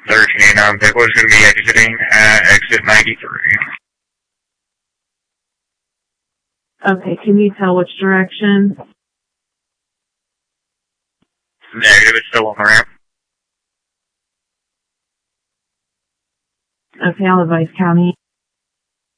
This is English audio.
1389 vehicle is going to be exiting at exit 93. Okay, can you tell which direction? Negative, it's still on the ramp. Okay, I'll advise County.